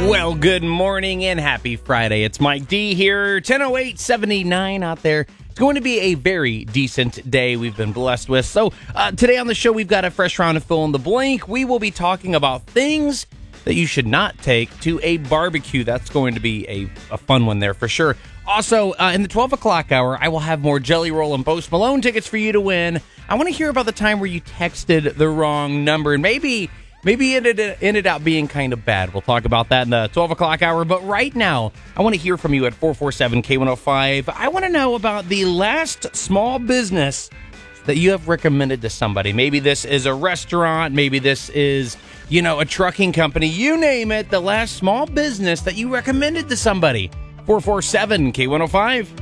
Well, good morning and happy Friday. It's Mike D here, 10:08:79 out there. It's going to be a very decent day we've been blessed with. So today on the show, we've got a fresh round of fill in the blank. We will be talking about things that you should not take to a barbecue. That's going to be a fun one there for sure. Also, in the 12 o'clock hour, I will have more Jelly Roll and Post Malone tickets for you to win. I want to hear about the time where you texted the wrong number and maybe it ended up being kind of bad. We'll talk about that in the 12 o'clock hour. But right now, I want to hear from you at 447-K105. I want to know about the last small business that you have recommended to somebody. Maybe this is a restaurant. Maybe this is, a trucking company. You name it, the last small business that you recommended to somebody. 447-K105.